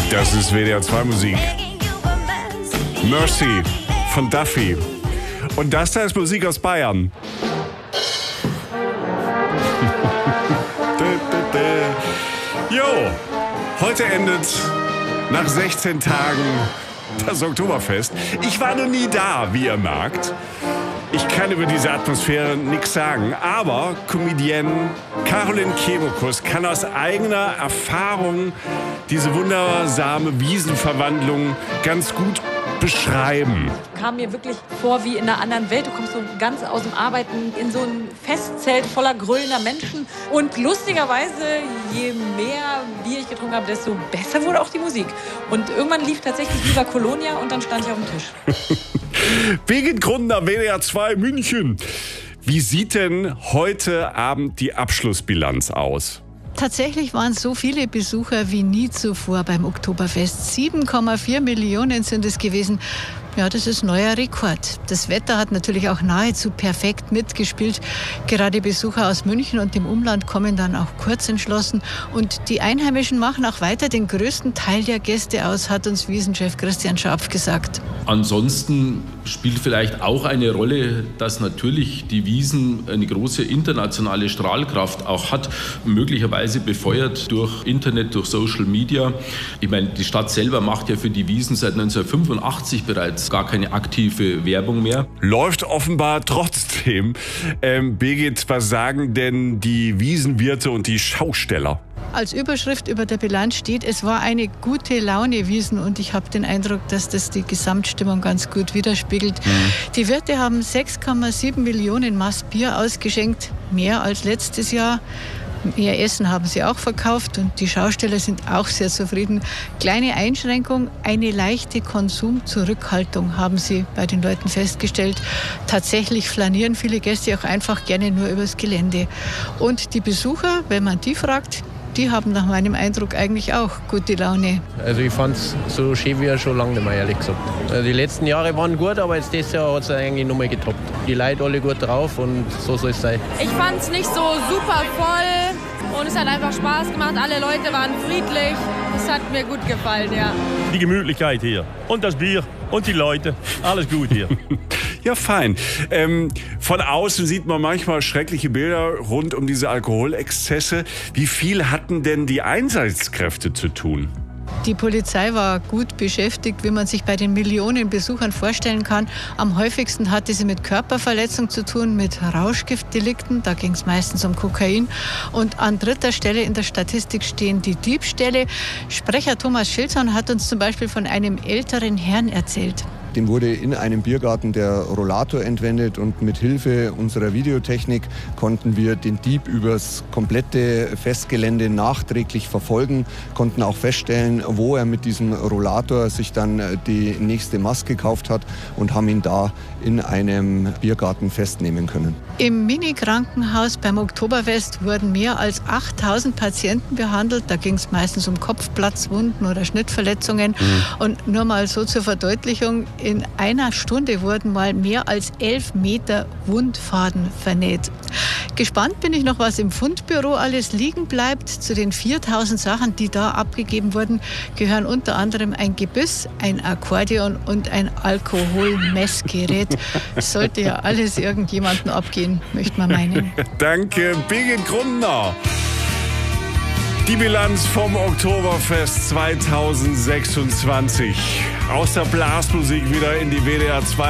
Das ist WDR 2 Musik. Mercy von Duffy. Und das da ist Musik aus Bayern. Jo, heute endet nach 16 Tagen das Oktoberfest. Ich war noch nie da, wie ihr merkt. Ich kann über diese Atmosphäre nichts sagen, aber Comedienne Caroline Kebekus kann aus eigener Erfahrung diese wundersame Wiesenverwandlung ganz gut beschreiben. Kam mir wirklich vor wie in einer anderen Welt. Du kommst so ganz aus dem Arbeiten in so ein Festzelt voller grölender Menschen. Und lustigerweise, je mehr Bier ich getrunken habe, desto besser wurde auch die Musik. Und irgendwann lief tatsächlich Viva Colonia und dann stand ich auf dem Tisch. Birgit Grundner, WDR 2 München. Wie sieht denn heute Abend die Abschlussbilanz aus? Tatsächlich waren es so viele Besucher wie nie zuvor beim Oktoberfest. 7,4 Millionen sind es gewesen. Ja, das ist neuer Rekord. Das Wetter hat natürlich auch nahezu perfekt mitgespielt. Gerade Besucher aus München und dem Umland kommen dann auch kurz entschlossen. Und die Einheimischen machen auch weiter den größten Teil der Gäste aus, hat uns Wiesenchef Christian Scharpf gesagt. Ansonsten spielt vielleicht auch eine Rolle, dass natürlich die Wiesn eine große internationale Strahlkraft auch hat, möglicherweise befeuert durch Internet, durch Social Media. Ich meine, die Stadt selber macht ja für die Wiesn seit 1985 bereits gar keine aktive Werbung mehr. Läuft offenbar trotzdem. Birgit, was sagen denn die Wiesenwirte und die Schausteller? Als Überschrift über der Bilanz steht, es war eine gute Laune-Wiesn und ich habe den Eindruck, dass das die Gesamtstimmung ganz gut widerspiegelt. Die Wirte haben 6,7 Millionen Maß Bier ausgeschenkt, mehr als letztes Jahr. Mehr Essen haben sie auch verkauft und die Schausteller sind auch sehr zufrieden. Kleine Einschränkung, eine leichte Konsumzurückhaltung haben sie bei den Leuten festgestellt. Tatsächlich flanieren viele Gäste auch einfach gerne nur übers Gelände. Und die Besucher, wenn man die fragt, die haben nach meinem Eindruck eigentlich auch gute Laune. Also ich fand es so schön wie schon lange nicht mehr, ehrlich gesagt. Also die letzten Jahre waren gut, aber jetzt dieses Jahr hat es eigentlich nochmal getoppt. Die Leute alle gut drauf und so soll es sein. Ich fand es nicht so super voll und es hat einfach Spaß gemacht. Alle Leute waren friedlich. Es hat mir gut gefallen, ja. Die Gemütlichkeit hier und das Bier und die Leute, alles gut hier. Ja, fein. Von außen sieht man manchmal schreckliche Bilder rund um diese Alkoholexzesse. Wie viel hatten denn die Einsatzkräfte zu tun? Die Polizei war gut beschäftigt, wie man sich bei den Millionen Besuchern vorstellen kann. Am häufigsten hatte sie mit Körperverletzung zu tun, mit Rauschgiftdelikten. Da ging es meistens um Kokain. Und an dritter Stelle in der Statistik stehen die Diebstähle. Sprecher Thomas Schilzhorn hat uns zum Beispiel von einem älteren Herrn erzählt. Dem wurde in einem Biergarten der Rollator entwendet und mit Hilfe unserer Videotechnik konnten wir den Dieb übers komplette Festgelände nachträglich verfolgen, konnten auch feststellen, wo er mit diesem Rollator sich dann die nächste Mast gekauft hat und haben ihn da in einem Biergarten festnehmen können. Im Mini-Krankenhaus beim Oktoberfest wurden mehr als 8000 Patienten behandelt. Da ging es meistens um Kopfplatzwunden oder Schnittverletzungen. Und nur mal so zur Verdeutlichung, in einer Stunde wurden mal mehr als 11 Meter Wundfaden vernäht. Gespannt bin ich noch, was im Fundbüro alles liegen bleibt. Zu den 4000 Sachen, die da abgegeben wurden, gehören unter anderem ein Gebiss, ein Akkordeon und ein Alkoholmessgerät. Sollte ja alles irgendjemandem abgehen, möchte man meinen. Danke, Birgit Grundner. Die Bilanz vom Oktoberfest 2026. Aus der Blasmusik wieder in die WDR 2